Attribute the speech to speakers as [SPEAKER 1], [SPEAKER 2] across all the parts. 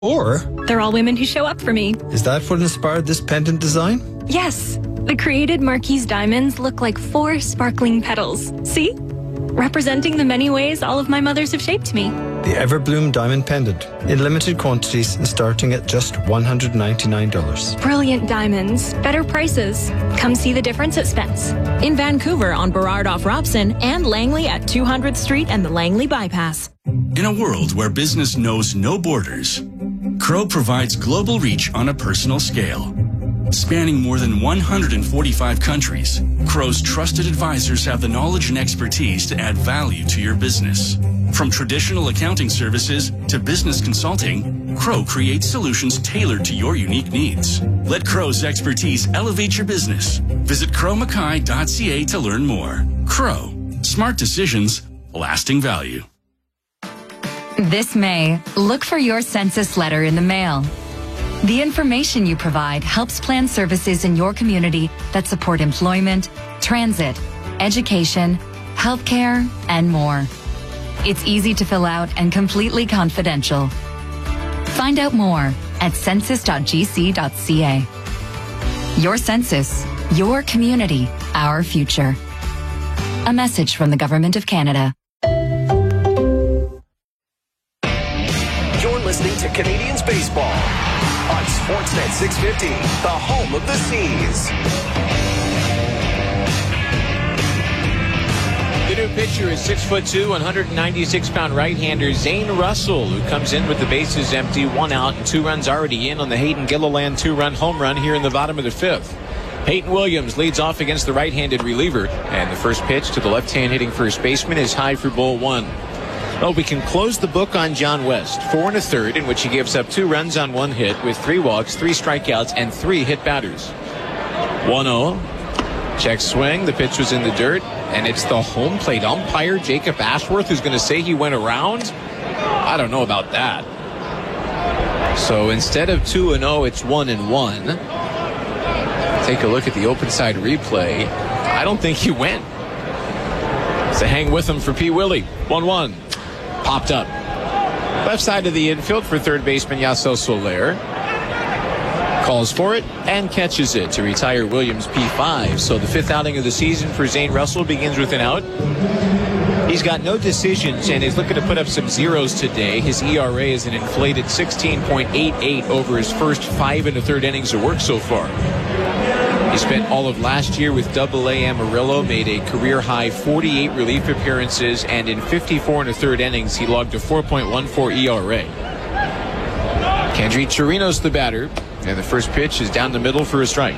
[SPEAKER 1] Or
[SPEAKER 2] they're all women who show up for me.
[SPEAKER 1] is that what inspired this pendant design?
[SPEAKER 2] Yes, the created Marquise diamonds look like 4 sparkling petals. See? Representing the many ways all of my mothers have shaped me.
[SPEAKER 1] The Everbloom Diamond Pendant, in limited quantities and starting at just $199.
[SPEAKER 2] Brilliant diamonds, better prices. Come see the difference at Spence.
[SPEAKER 3] In Vancouver on Burrard off Robson and Langley at 200th Street and the Langley Bypass.
[SPEAKER 4] In a world where business knows no borders, Crow provides global reach on a personal scale. Spanning more than 145 countries, Crow's trusted advisors have the knowledge and expertise to add value to your business. From traditional accounting services to business consulting, Crow creates solutions tailored to your unique needs. Let Crow's expertise elevate your business. Visit crowmackay.ca to learn more. Crow. Smart decisions, lasting value.
[SPEAKER 5] This May, look for your census letter in the mail. The information you provide helps plan services in your community that support employment, transit, education, healthcare, and more. It's easy to fill out and completely confidential. Find out more at census.gc.ca. Your census, your community, our future. A message from the Government of Canada.
[SPEAKER 6] You're listening to Canadians Baseball on Sportsnet 650, the home of the Seas.
[SPEAKER 7] The new pitcher is 6'2", 196-pound right-hander Zane Russell, who comes in with the bases empty, 1 out, and 2 runs already in on the Hayden Gilliland 2-run home run here in the bottom of the 5th. Peyton Williams leads off against the right-handed reliever, and the first pitch to the left-hand hitting first baseman is high for ball 1. Well, we can close the book on John West. 4 1/3, in which he gives up 2 runs on 1 hit with 3 walks, 3 strikeouts, and 3 hit batters. 1-0. Check swing. The pitch was in the dirt, and it's the home plate umpire, Jacob Ashworth, who's going to say he went around. I don't know about that. So instead of 2-0, it's 1-1. Take a look at the open side replay. I don't think he went. So hang with him for P. Willie. 1-1. Popped up. Left side of the infield for third baseman Yasel Soler. Calls for it and catches it to retire Williams P5. So the 5th outing of the season for Zane Russell begins with an out. He's got no decisions and is looking to put up some zeros today. His ERA is an inflated 16.88 over his first 5 1/3 innings of work so far. He spent all of last year with Double-A Amarillo, made a career-high 48 relief appearances, and in 54 1/3 innings, he logged a 4.14 ERA. Kendry Chirinos the batter, and the first pitch is down the middle for a strike.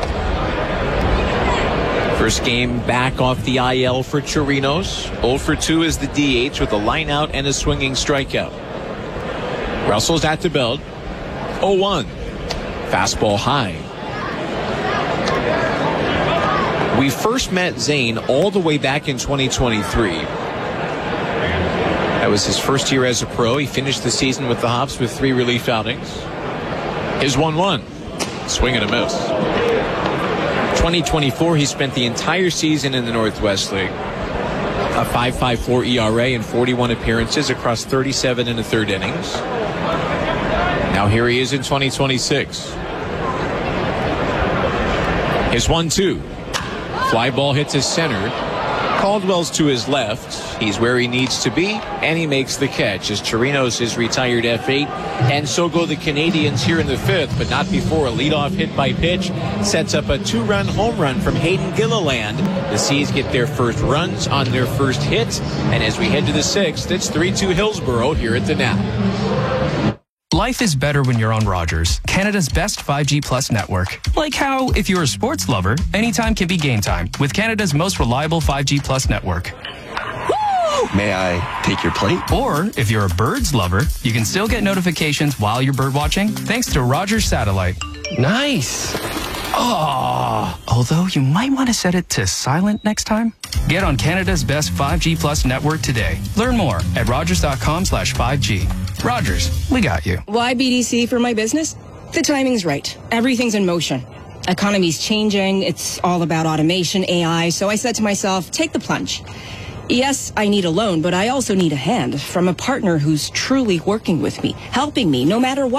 [SPEAKER 7] First game back off the IL for Chirinos. 0 for 2 is the DH with a line out and a swinging strikeout. Russell's at the belt. 0-1. Fastball high. We first met Zane all the way back in 2023. That was his first year as a pro. He finished the season with the Hops with 3 relief outings. His 1-1. Swing and a miss. 2024, he spent the entire season in the Northwest League. A 5.54 ERA in 41 appearances across 37 1/3 innings. Now here he is in 2026. His 1-2. Fly ball hits his center. Caldwell's to his left. He's where he needs to be, and he makes the catch as Chirinos is retired F8, and so go the Canadians here in the 5th, but not before a leadoff hit by pitch sets up a 2-run home run from Hayden Gilliland. The Seas get their first runs on their first hit, and as we head to the 6th, it's 3-2 Hillsborough here at the Nap.
[SPEAKER 8] Life is better when you're on Rogers, Canada's best 5G Plus network. Like how, if you're a sports lover, anytime can be game time with Canada's most reliable 5G Plus network.
[SPEAKER 9] May I take your plate?
[SPEAKER 8] Or, if you're a birds lover, you can still get notifications while you're bird watching thanks to Rogers Satellite.
[SPEAKER 9] Nice.
[SPEAKER 8] Oh, although you might want to set it to silent next time. Get on Canada's best 5G Plus network today. Learn more at rogers.com/5G. Rogers, we got you.
[SPEAKER 10] Why BDC for my business? The timing's right. Everything's in motion. Economy's changing. It's all about automation, AI. So I said to myself, take the plunge. Yes, I need a loan, but I also need a hand from a partner who's truly working with me, helping me no matter what.